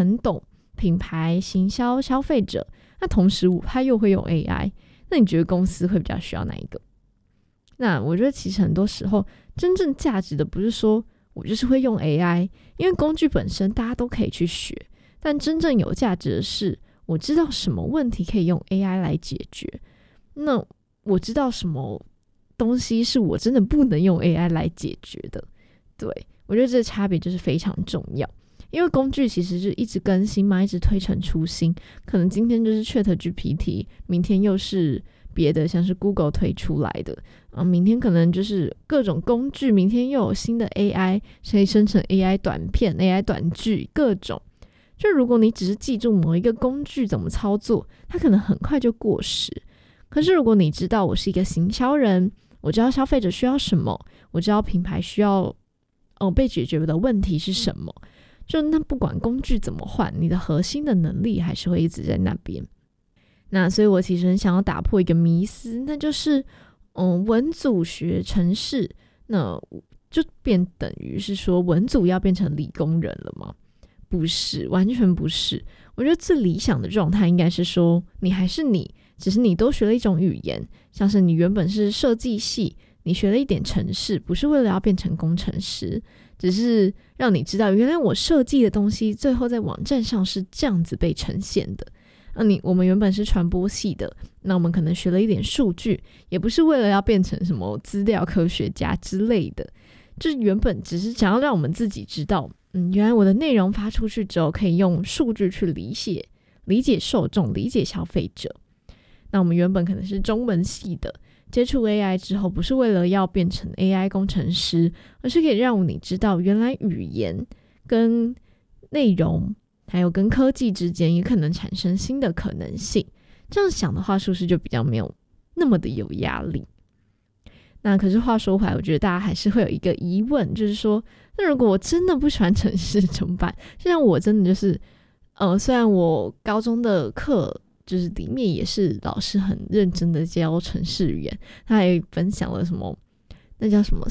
很懂品牌、行销、消费者，那同时他又会用 AI， 那你觉得公司会比较需要哪一个？那我觉得其实很多时候真正价值的不是说我就是会用 AI， 因为工具本身大家都可以去学，但真正有价值的是我知道什么问题可以用 AI 来解决，那我知道什么东西是我真的不能用 AI 来解决的。对，我觉得这个差别就是非常重要，因为工具其实就一直更新嘛，一直推陈出新，可能今天就是 ChatGPT， 明天又是别的，像是 Google 推出来的明天可能就是各种工具，明天又有新的 AI， 可以生成 AI 短片、AI 短剧，各种。就如果你只是记住某一个工具怎么操作，它可能很快就过时。可是如果你知道我是一个行销人，我知道消费者需要什么，我知道品牌需要被解决的问题是什么，就那不管工具怎么换，你的核心的能力还是会一直在那边。那所以我其实很想要打破一个迷思，那就是文组学程式，那就变等于是说文组要变成理工人了吗？不是，完全不是。我觉得最理想的状态应该是说你还是你，只是你多学了一种语言，像是你原本是设计系，你学了一点程式，不是为了要变成工程师，只是让你知道原来我设计的东西最后在网站上是这样子被呈现的。我们原本是传播系的，那我们可能学了一点数据，也不是为了要变成什么资料科学家之类的，就是原本只是想要让我们自己知道原来我的内容发出去之后可以用数据去理解受众，理解消费者。那我们原本可能是中文系的，接触 AI 之后不是为了要变成 AI 工程师，而是可以让你知道原来语言跟内容还有跟科技之间也可能产生新的可能性。这样想的话是不是就比较没有那么的有压力？那可是话说回来，我觉得大家还是会有一个疑问，就是说那如果我真的不喜欢程式怎么办？就像我真的就是虽然我高中的课就是里面也是老师很认真的教程式语言，他还分享了什么那叫什么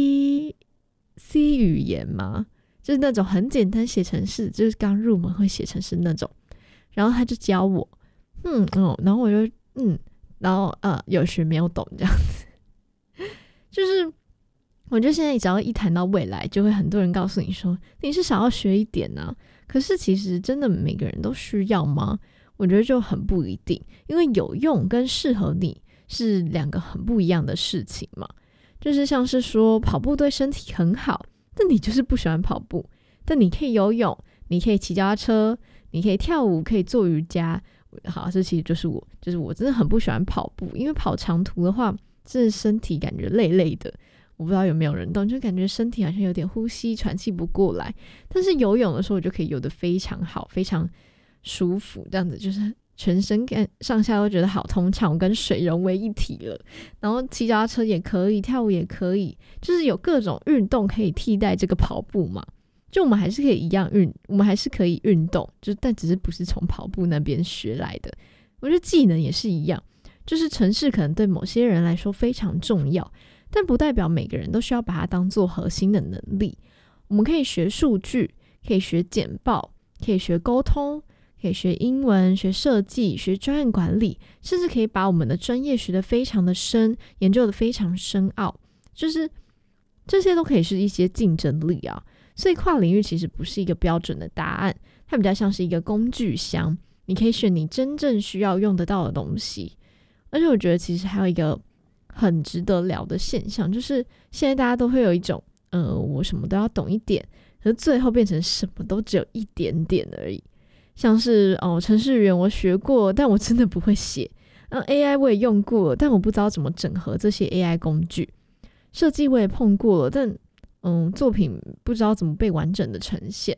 C 语言吗？就是那种很简单写程式，就是刚入门会写程式那种，然后他就教我然后我就然后有学没有懂这样子。就是我觉得现在只要一谈到未来，就会很多人告诉你说你是想要学一点啊，可是其实真的每个人都需要吗？我觉得就很不一定，因为有用跟适合你是两个很不一样的事情嘛。就是像是说跑步对身体很好，但你就是不喜欢跑步，但你可以游泳，你可以骑脚踏车，你可以跳舞，可以做瑜伽。好，这其实就是我真的很不喜欢跑步，因为跑长途的话这身体感觉累累的，我不知道有没有人懂，就感觉身体好像有点呼吸喘气不过来。但是游泳的时候我就可以游得非常好，非常舒服，这样子就是全身上下都觉得好通畅，我跟水融为一体了。然后骑脚踏车也可以，跳舞也可以，就是有各种运动可以替代这个跑步嘛。就我们还是可以我们还是可以运动，但只是不是从跑步那边学来的。我觉得技能也是一样，就是程式可能对某些人来说非常重要，但不代表每个人都需要把它当做核心的能力。我们可以学数据，可以学简报，可以学沟通，可以学英文，学设计，学专案管理，甚至可以把我们的专业学得非常的深，研究得非常深奥，就是这些都可以是一些竞争力啊。所以跨领域其实不是一个标准的答案，它比较像是一个工具箱，你可以选你真正需要用得到的东西。而且我觉得其实还有一个很值得聊的现象，就是现在大家都会有一种我什么都要懂一点，可是最后变成什么都只有一点点而已。像是程式语言我学过，但我真的不会写。AI 我也用过，但我不知道怎么整合这些 AI 工具。设计我也碰过了，但作品不知道怎么被完整的呈现。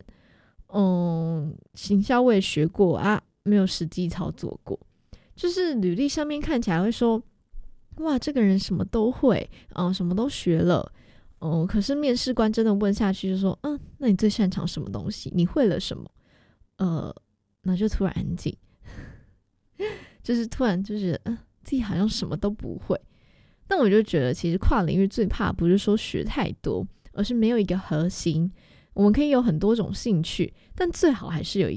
行销我也学过啊，没有实际操作过。就是履历上面看起来会说哇这个人什么都会什么都学了可是面试官真的问下去就说那你最擅长什么东西，你会了什么？那就突然安静就是突然就是自己好像什么都不会。但我就觉得其实跨领域最怕不是说学太多，而是没有一个核心。我们可以有很多种兴趣，但最好还是有一